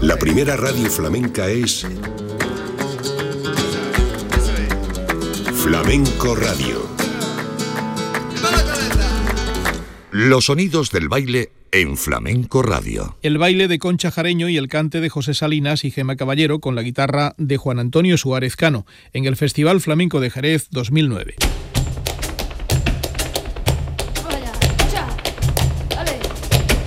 La primera radio flamenca es Flamenco Radio. Los sonidos del baile en Flamenco Radio. El baile de Concha Jareño y el cante de José Salinas y Gema Caballero con la guitarra de Juan Antonio Suárez Cano en el Festival Flamenco de Jerez 2009.